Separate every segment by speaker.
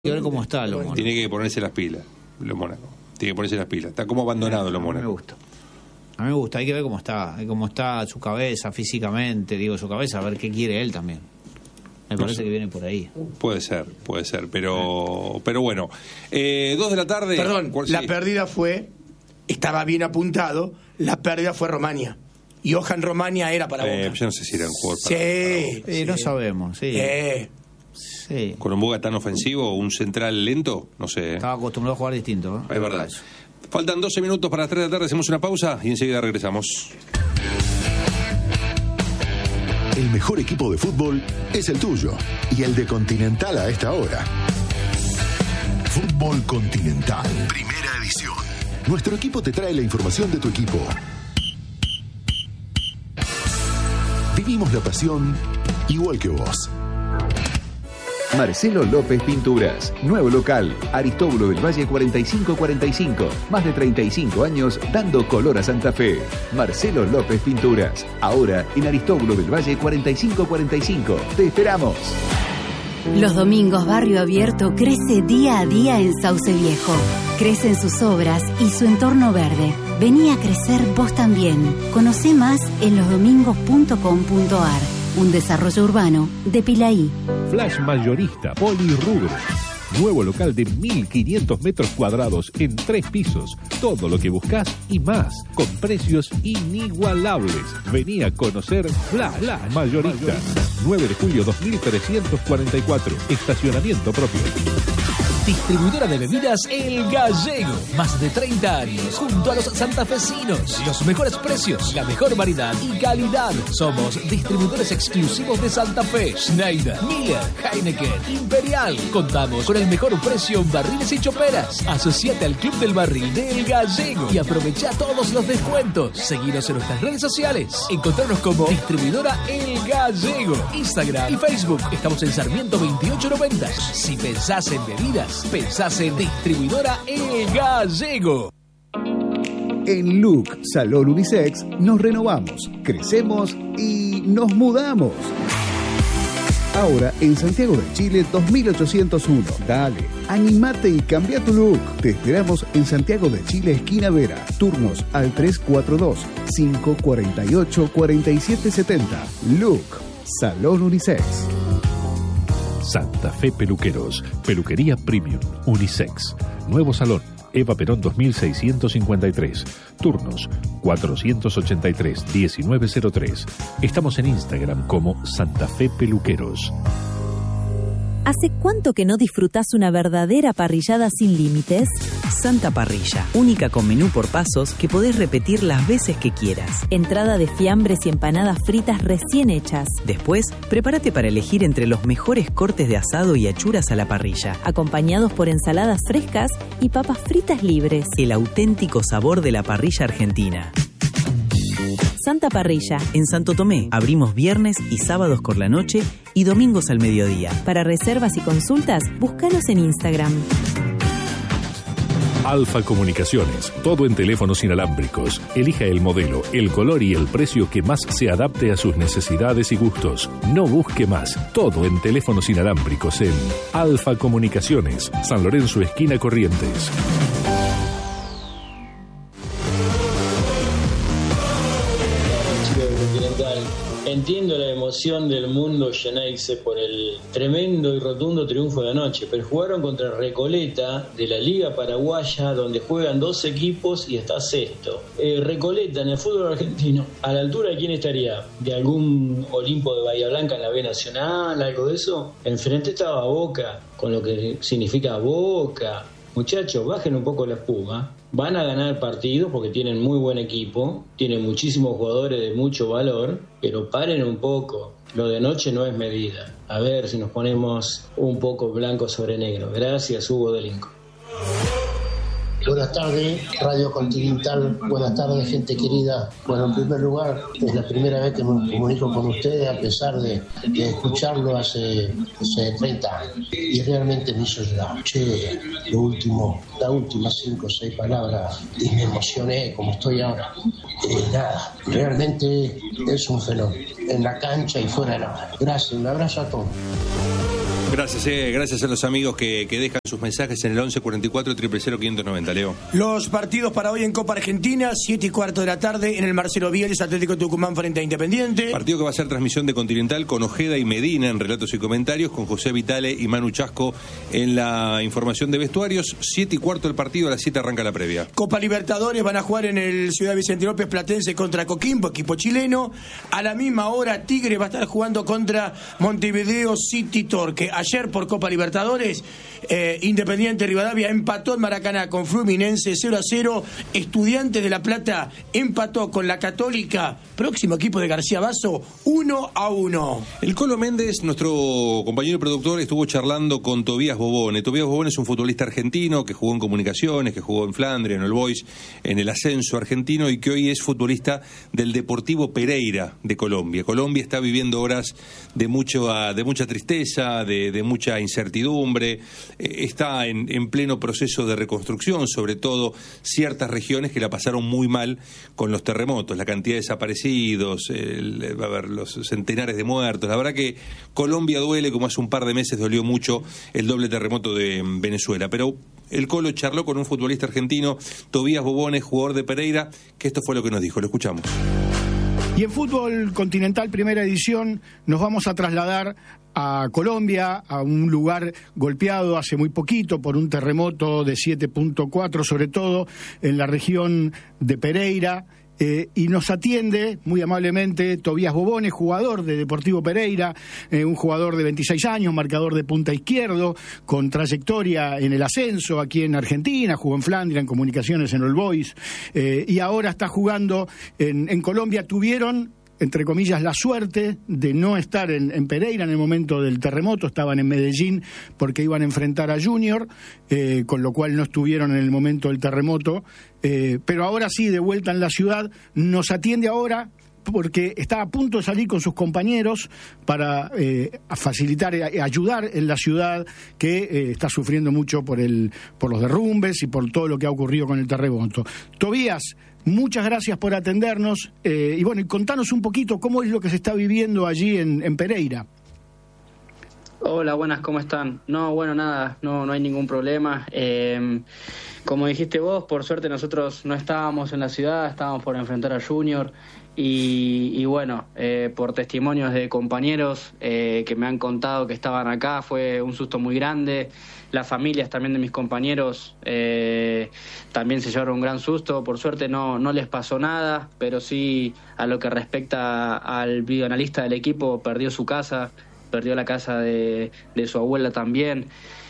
Speaker 1: Hay que ver cómo está los Mónacos.
Speaker 2: Tiene que ponerse las pilas, los Mónacos. Tiene que ponerse las pilas. Está como abandonado los Mónacos.
Speaker 1: A mí me gusta, hay que ver cómo está su cabeza físicamente, su cabeza, a ver qué quiere él también. Me parece que viene por ahí.
Speaker 2: Puede ser, pero bueno. 2 de la tarde.
Speaker 3: Perdón, la pérdida estaba bien apuntado, la pérdida fue Romania. Y Johan Romania era para Boca.
Speaker 2: Yo no sé si era un jugador
Speaker 3: para
Speaker 1: Boca. No sabemos, sí.
Speaker 2: Con un Boca tan ofensivo, un central lento, no sé.
Speaker 1: Estaba acostumbrado a jugar distinto,
Speaker 2: Es verdad. Faltan 12 minutos para las 3 de la tarde, hacemos una pausa y enseguida regresamos.
Speaker 4: El mejor equipo de fútbol es el tuyo y el de Continental a esta hora. Fútbol Continental, primera edición. Nuestro equipo te trae la información de tu equipo. Vivimos la pasión igual que vos.
Speaker 5: Marcelo López Pinturas, nuevo local, Aristóbulo del Valle 4545, más de 35 años dando color a Santa Fe. Marcelo López Pinturas, ahora en Aristóbulo del Valle 4545. Te esperamos.
Speaker 6: Los domingos Barrio Abierto crece día a día en Sauce Viejo. Crecen sus obras y su entorno verde. Vení a crecer vos también. Conocé más en losdomingos.com.ar. Un desarrollo urbano de Pilaí.
Speaker 7: Flash Mayorista Polirrubro. Nuevo local de 1.500 metros cuadrados en 3 pisos. Todo lo que buscas y más, con precios inigualables. Vení a conocer Flash Mayorista. 9 de julio 2344. Estacionamiento propio.
Speaker 8: Distribuidora de bebidas El Gallego. Más de 30 años junto a los santafesinos. Los mejores precios, la mejor variedad y calidad. Somos distribuidores exclusivos de Santa Fe. Schneider, Miller, Heineken, Imperial. Contamos con el mejor precio en barriles y choperas. Asociate al Club del Barril de El Gallego y aprovecha todos los descuentos. Seguinos en nuestras redes sociales. Encontrarnos como Distribuidora El Gallego. Instagram y Facebook. Estamos en Sarmiento 2890. Si pensás en bebidas, pensás en Distribuidora El Gallego.
Speaker 5: En Look Salón Unisex nos renovamos, crecemos y nos mudamos. Ahora en Santiago de Chile 2801. Dale, animate y cambia tu look. Te esperamos en Santiago de Chile, esquina Vera. Turnos al 342-548-4770. Look Salón Unisex.
Speaker 7: Santa Fe Peluqueros, peluquería premium, unisex. Nuevo salón, Eva Perón 2653. Turnos 483-1903. Estamos en Instagram como Santa Fe Peluqueros.
Speaker 9: ¿Hace cuánto que no disfrutás una verdadera parrillada sin límites?
Speaker 10: Santa Parrilla, única con menú por pasos que podés repetir las veces que quieras.
Speaker 9: Entrada de fiambres y empanadas fritas recién hechas.
Speaker 10: Después, prepárate para elegir entre los mejores cortes de asado y achuras a la parrilla,
Speaker 9: acompañados por ensaladas frescas y papas fritas libres.
Speaker 10: El auténtico sabor de la parrilla argentina.
Speaker 9: Santa Parrilla.
Speaker 10: En Santo Tomé, abrimos viernes y sábados por la noche y domingos al mediodía.
Speaker 9: Para reservas y consultas, búscanos en Instagram.
Speaker 7: Alfa Comunicaciones, todo en teléfonos inalámbricos. Elija el modelo, el color y el precio que más se adapte a sus necesidades y gustos. No busque más, todo en teléfonos inalámbricos en Alfa Comunicaciones, San Lorenzo, esquina Corrientes.
Speaker 11: Entiendo la emoción del mundo Geneise por el tremendo y rotundo triunfo de anoche, pero jugaron contra Recoleta de la Liga Paraguaya, donde juegan 2 equipos y está sexto. Recoleta en el fútbol argentino, ¿a la altura de quién estaría? ¿De algún Olimpo de Bahía Blanca en la B Nacional, algo de eso? Enfrente estaba Boca, con lo que significa Boca. Muchachos, bajen un poco la espuma. Van a ganar partidos porque tienen muy buen equipo, tienen muchísimos jugadores de mucho valor, pero paren un poco. Lo de anoche no es medida. A ver si nos ponemos un poco blanco sobre negro. Gracias, Hugo Delinco.
Speaker 12: Buenas tardes, Radio Continental. Buenas tardes, gente querida. Bueno, en primer lugar, es la primera vez que me comunico con ustedes, a pesar de escucharlo hace 30 años. Y realmente me hizo llorar. Che, las últimas 5 o 6 palabras, y me emocioné como estoy ahora. Nada, realmente es un fenómeno. En la cancha y fuera de la cancha. Gracias, un abrazo a todos.
Speaker 2: Gracias a los amigos que dejan sus mensajes en el 11 44 000 590, Leo.
Speaker 3: Los partidos para hoy en Copa Argentina, 7:15 de la tarde en el Marcelo Bielsa, Atlético Tucumán frente a Independiente.
Speaker 2: Partido que va a ser transmisión de Continental con Ojeda y Medina en relatos y comentarios, con José Vitale y Manu Chasco en la información de vestuarios. 7:15 el partido, a las 7 arranca la previa.
Speaker 3: Copa Libertadores van a jugar en el Ciudad Vicente López Platense contra Coquimbo, equipo chileno. A la misma hora Tigre va a estar jugando contra Montevideo City Torque. Ayer por Copa Libertadores, Independiente Rivadavia empató en Maracaná con Fluminense 0-0. Estudiantes de La Plata empató con la Católica, próximo equipo de García Basso, 1-1.
Speaker 2: El Colo Méndez, nuestro compañero y productor, estuvo charlando con Tobías Bobone. Tobías Bobone es un futbolista argentino que jugó en Comunicaciones, que jugó en Flandria, en el Boys, en el ascenso argentino, y que hoy es futbolista del Deportivo Pereira de Colombia. Colombia está viviendo horas de mucha tristeza, de mucha incertidumbre, está en pleno proceso de reconstrucción, sobre todo ciertas regiones que la pasaron muy mal con los terremotos, la cantidad de desaparecidos, los centenares de muertos. La verdad que Colombia duele, como hace un par de meses dolió mucho el doble terremoto de Venezuela, pero el Colo charló con un futbolista argentino, Tobías Bobone, jugador de Pereira, que esto fue lo que nos dijo, lo escuchamos.
Speaker 13: Y en Fútbol Continental Primera Edición nos vamos a trasladar a Colombia, a un lugar golpeado hace muy poquito por un terremoto de 7.4, sobre todo en la región de Pereira. Y nos atiende muy amablemente Tobías Bobone, jugador de Deportivo Pereira, un jugador de 26 años, marcador de punta izquierdo, con trayectoria en el ascenso aquí en Argentina, jugó en Flandria, en Comunicaciones, en All Boys, y ahora está jugando en Colombia. Tuvieron, entre comillas, la suerte de no estar en Pereira en el momento del terremoto, estaban en Medellín porque iban a enfrentar a Junior, con lo cual no estuvieron en el momento del terremoto, pero ahora sí, de vuelta en la ciudad. Nos atiende ahora porque está a punto de salir con sus compañeros para facilitar, ayudar en la ciudad que está sufriendo mucho por los derrumbes y por todo lo que ha ocurrido con el terremoto. Tobías, muchas gracias por atendernos y bueno, y contanos un poquito cómo es lo que se está viviendo allí en Pereira.
Speaker 14: Hola, buenas, ¿cómo están? No, bueno, nada, no hay ningún problema. Como dijiste vos, por suerte nosotros no estábamos en la ciudad, estábamos por enfrentar a Junior y bueno, por testimonios de compañeros que me han contado que estaban acá, fue un susto muy grande. Las familias también de mis compañeros también se llevaron un gran susto. Por suerte no les pasó nada, pero sí, a lo que respecta al videoanalista del equipo, perdió su casa, perdió la casa de su abuela también.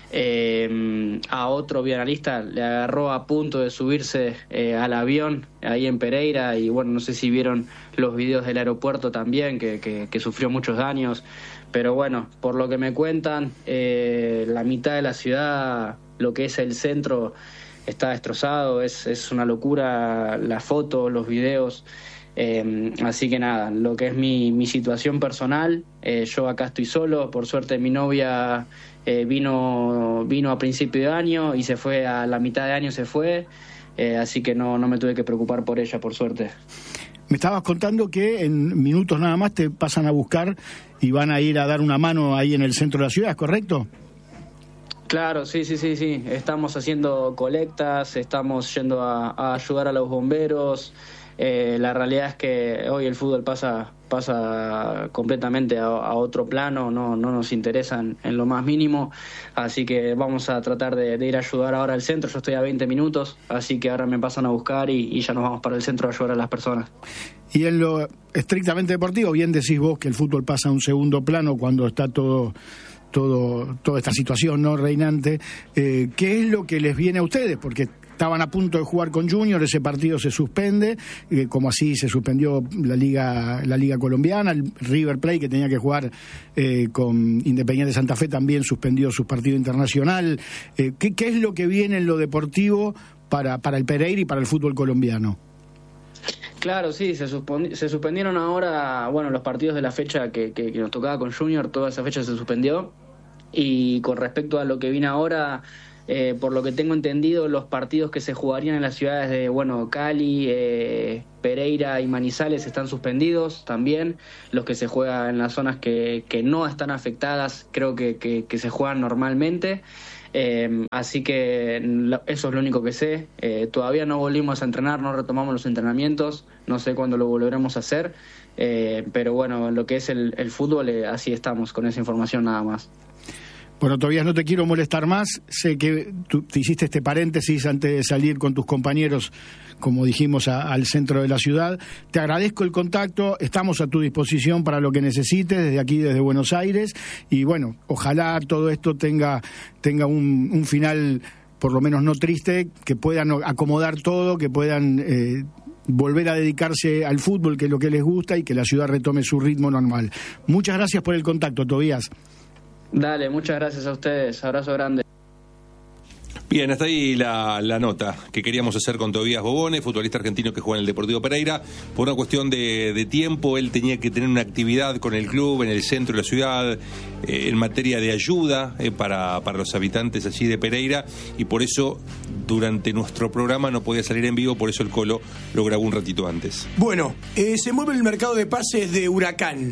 Speaker 14: A otro videoanalista le agarró a punto de subirse al avión ahí en Pereira, y bueno, no sé si vieron los videos del aeropuerto también, que sufrió muchos daños. Pero bueno, por lo que me cuentan, la mitad de la ciudad, lo que es el centro, está destrozado. Es una locura las fotos, los videos. Así que nada, lo que es mi situación personal, yo acá estoy solo. Por suerte mi novia vino a principio de año y se fue a la mitad de año, se fue. Así que no me tuve que preocupar por ella, por suerte.
Speaker 13: Me estabas contando que en minutos nada más te pasan a buscar y van a ir a dar una mano ahí en el centro de la ciudad, ¿correcto?
Speaker 14: Claro, sí. Estamos haciendo colectas, estamos yendo a ayudar a los bomberos. La realidad es que hoy el fútbol pasa completamente a otro plano, no nos interesa en lo más mínimo, así que vamos a tratar de ir a ayudar ahora al centro. Yo estoy a 20 minutos, así que ahora me pasan a buscar y ya nos vamos para el centro a ayudar a las personas.
Speaker 13: Y en lo estrictamente deportivo, bien decís vos que el fútbol pasa a un segundo plano cuando está toda esta situación no reinante. ¿Qué es lo que les viene a ustedes? Porque estaban a punto de jugar con Junior, ese partido se suspende, como así se suspendió la liga colombiana. El River Plate, que tenía que jugar con Independiente Santa Fe, también suspendió su partido internacional. ¿Qué es lo que viene en lo deportivo para el Pereira y para el fútbol colombiano?
Speaker 14: Claro, sí, se suspendieron ahora, bueno, los partidos de la fecha que nos tocaba con Junior, toda esa fecha se suspendió. Y con respecto a lo que viene ahora, Por lo que tengo entendido, los partidos que se jugarían en las ciudades de Cali, Pereira y Manizales están suspendidos también. Los que se juegan en las zonas que no están afectadas creo que se juegan normalmente. Así que eso es lo único que sé. Todavía no volvimos a entrenar, no retomamos los entrenamientos, no sé cuándo lo volveremos a hacer, pero bueno, lo que es el fútbol, así estamos, con esa información nada más.
Speaker 13: Bueno, Tobías, no te quiero molestar más. Sé que tú te hiciste este paréntesis antes de salir con tus compañeros, como dijimos, al centro de la ciudad. Te agradezco el contacto, estamos a tu disposición para lo que necesites, desde aquí, desde Buenos Aires. Y bueno, ojalá todo esto tenga un final, por lo menos no triste, que puedan acomodar todo, que puedan volver a dedicarse al fútbol, que es lo que les gusta, y que la ciudad retome su ritmo normal. Muchas gracias por el contacto, Tobías.
Speaker 14: Dale, muchas gracias a ustedes, abrazo grande.
Speaker 2: Bien, hasta ahí la nota que queríamos hacer con Tobías Bobone, futbolista argentino que juega en el Deportivo Pereira. Por una cuestión de tiempo, él tenía que tener una actividad con el club en el centro de la ciudad, en materia de ayuda para los habitantes allí de Pereira, y por eso durante nuestro programa no podía salir en vivo, por eso el Colo lo grabó un ratito antes.
Speaker 3: Bueno, se mueve el mercado de pases de Huracán.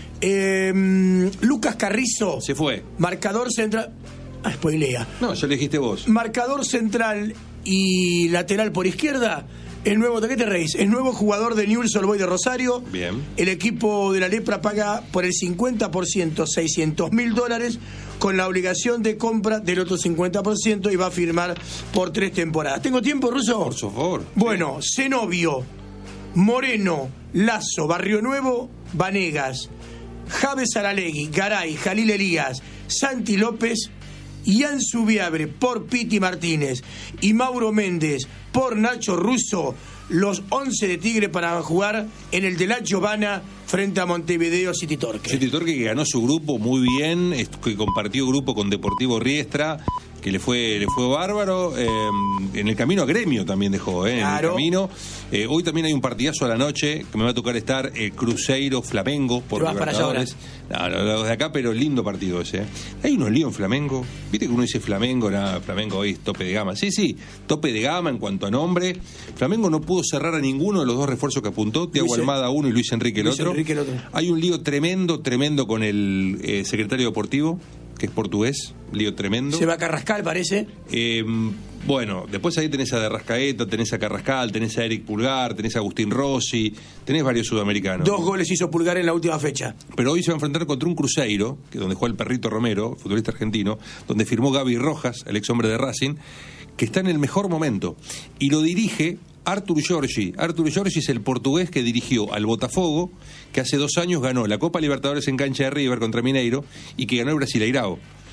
Speaker 3: Lucas Carrizo
Speaker 2: se fue.
Speaker 3: Marcador central. Spoilea.
Speaker 2: No, ya lo dijiste vos.
Speaker 3: Marcador central y lateral por izquierda. El nuevo Taquete Reis, el nuevo jugador de Newell's Old Boys de Rosario.
Speaker 2: Bien.
Speaker 3: El equipo de la Lepra paga por el 50% $600.000, con la obligación de compra del otro 50%, y va a firmar por 3 temporadas. ¿Tengo tiempo, Russo?
Speaker 2: Por favor.
Speaker 3: Bueno, Zenobio, Moreno, Lazo, Barrio Nuevo, Vanegas, Javes Aralegui, Garay, Jalil Elías, Santi López, Ian Subiabre por Piti Martínez y Mauro Méndez por Nacho Russo, los 11 de Tigre para jugar en el de la Giovana frente a Montevideo City Torque.
Speaker 2: City Torque, que ganó su grupo muy bien, que compartió grupo con Deportivo Riestra, que le fue bárbaro. En el camino a Gremio también dejó, claro. En el camino. Hoy también hay un partidazo a la noche que me va a tocar estar, Cruzeiro Flamengo por Libertadores. No, los de acá, pero lindo partido ese. Hay unos líos en Flamengo. Viste que uno dice Flamengo, nada, Flamengo hoy es tope de gama. Sí, tope de gama en cuanto a nombre. Flamengo no pudo cerrar a ninguno de los dos refuerzos que apuntó, Thiago Almada uno y Luis Enrique el otro. Hay un lío tremendo con el secretario deportivo, que es portugués, lío tremendo.
Speaker 3: Se va a Carrascal, parece.
Speaker 2: Bueno, después ahí tenés a De Rascaeta, tenés a Carrascal, tenés a Eric Pulgar, tenés a Agustín Rossi, tenés varios sudamericanos.
Speaker 3: 2 goles hizo Pulgar en la última fecha.
Speaker 2: Pero hoy se va a enfrentar contra un Cruzeiro, que donde juega el Perrito Romero, futbolista argentino, donde firmó Gaby Rojas, el ex hombre de Racing, que está en el mejor momento. Y lo dirige Artur Jorge. Artur Jorge es el portugués que dirigió al Botafogo, que hace 2 años ganó la Copa Libertadores en cancha de River contra Mineiro, y que ganó el Brasileirao.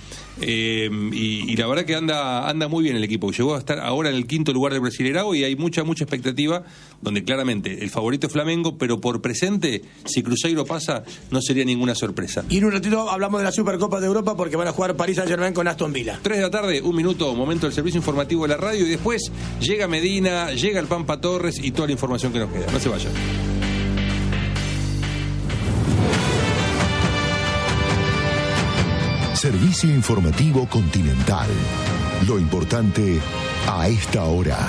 Speaker 2: Y la verdad que anda muy bien el equipo. Llegó a estar ahora en el 5º lugar del Brasileirao, y hay mucha expectativa, donde claramente el favorito es Flamengo, pero por presente, si Cruzeiro pasa, no sería ninguna sorpresa.
Speaker 3: Y en un ratito hablamos de la Supercopa de Europa, porque van a jugar Paris Saint-Germain con Aston Villa.
Speaker 2: 3 de la tarde, 1 minuto, momento del servicio informativo de la radio, y después llega Medina, llega el Pampa Torres y toda la información que nos queda. No se vayan.
Speaker 4: Servicio informativo Continental. Lo importante a esta hora.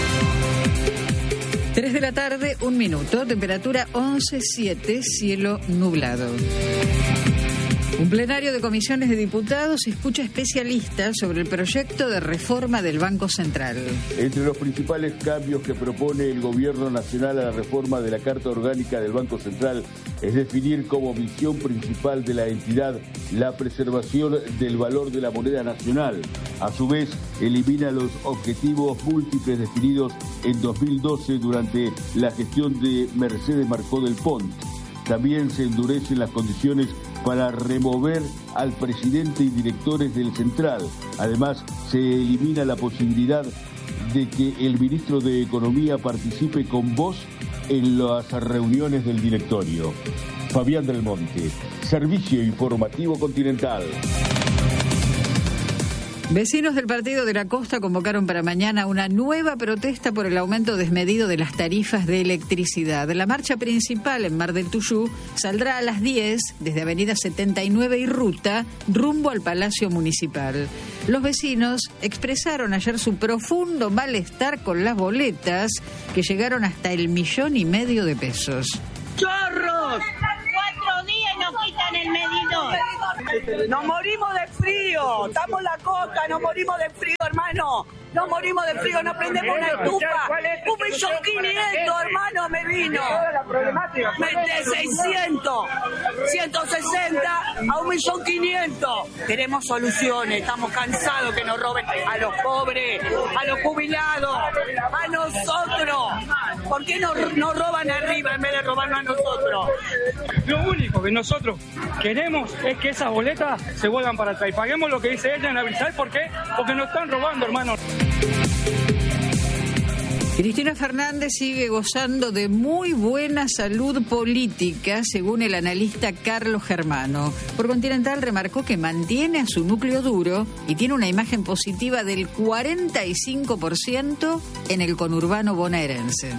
Speaker 15: 3 de la tarde, 1 minuto, temperatura 11.7, cielo nublado. Un plenario de comisiones de diputados escucha especialistas sobre el proyecto de reforma del Banco Central.
Speaker 16: Entre los principales cambios que propone el Gobierno Nacional a la reforma de la Carta Orgánica del Banco Central es definir como misión principal de la entidad la preservación del valor de la moneda nacional. A su vez, elimina los objetivos múltiples definidos en 2012 durante la gestión de Mercedes Marcó del Pont. También se endurecen las condiciones para remover al presidente y directores del Central. Además, se elimina la posibilidad de que el ministro de Economía participe con voz en las reuniones del directorio. Fabián del Monte, Servicio Informativo Continental.
Speaker 15: Vecinos del Partido de la Costa convocaron para mañana una nueva protesta por el aumento desmedido de las tarifas de electricidad. La marcha principal en Mar del Tuyú saldrá a las 10 desde Avenida 79 y Ruta rumbo al Palacio Municipal. Los vecinos expresaron ayer su profundo malestar con las boletas que llegaron hasta el 1,5 millones de pesos.
Speaker 17: ¡Chorros! 4 días y nos quitan el medidor. Nos morimos de frío. Estamos en la costa, nos morimos de frío, hermano. Nos morimos de frío, no prendemos una estufa. 1.500.000, hermano, me vino. De 600, 160 a 1.500.000. Queremos soluciones, estamos cansados que nos roben a los pobres, a los jubilados, a nosotros. ¿Por qué nos roban arriba en vez de robarnos a nosotros?
Speaker 18: Lo único que nosotros queremos es que esas boletas se vuelvan para atrás y paguemos lo que dice ella en Avisal. ¿Por qué? Porque nos están robando, hermano.
Speaker 15: Cristina Fernández sigue gozando de muy buena salud política, según el analista Carlos Germano. Por Continental remarcó que mantiene a su núcleo duro y tiene una imagen positiva del 45% en el conurbano bonaerense.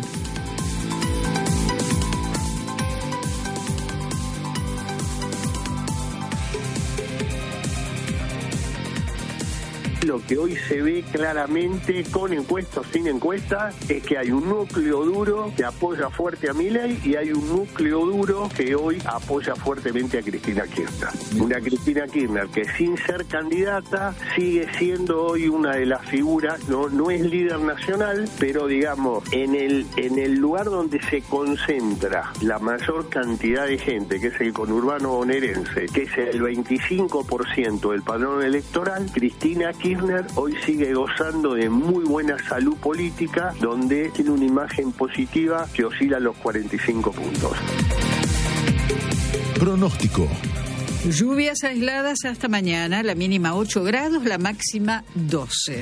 Speaker 19: Lo que hoy se ve claramente, con encuestas, sin encuestas, es que hay un núcleo duro que apoya fuerte a Milei y hay un núcleo duro que hoy apoya fuertemente a Cristina Kirchner. Una Cristina Kirchner que, sin ser candidata, sigue siendo hoy una de las figuras, no es líder nacional, pero digamos, en el lugar donde se concentra la mayor cantidad de gente, que es el conurbano bonaerense, que es el 25% del padrón electoral, Cristina Kirchner hoy sigue gozando de muy buena salud política, donde tiene una imagen positiva que oscila a los 45 puntos.
Speaker 4: Pronóstico.
Speaker 15: Lluvias aisladas hasta mañana, la mínima 8 grados, la máxima 12.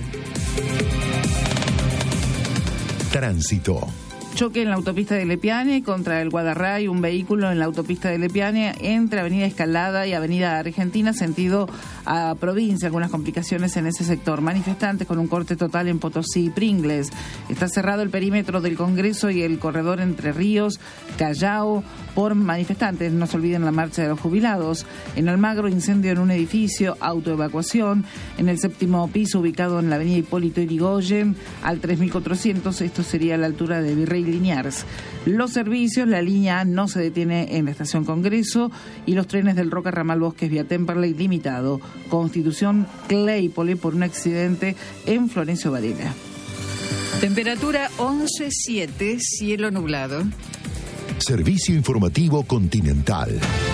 Speaker 4: Tránsito.
Speaker 20: Choque en la autopista de Lepiane contra el Guadarray, un vehículo en la autopista de Lepiane entre Avenida Escalada y Avenida Argentina, sentido a provincia, algunas complicaciones en ese sector. Manifestantes con un corte total en Potosí y Pringles. Está cerrado el perímetro del Congreso y el corredor Entre Ríos, Callao, por manifestantes. No se olviden la marcha de los jubilados. En Almagro, incendio en un edificio, autoevacuación. En el 7º piso, ubicado en la avenida Hipólito Yrigoyen, al 3400, esto sería a la altura de Virrey Liniers. Los servicios, la línea A no se detiene en la estación Congreso y los trenes del Roca Ramal Bosques vía Temperley limitado. Constitución Claypole por un accidente en Florencio Varela.
Speaker 15: Temperatura 11.7, cielo nublado.
Speaker 4: Servicio informativo Continental.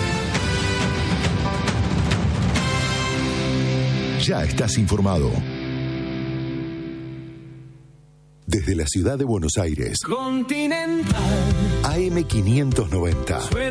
Speaker 4: Ya estás informado. Desde la ciudad de Buenos Aires,
Speaker 17: Continental.
Speaker 4: AM590.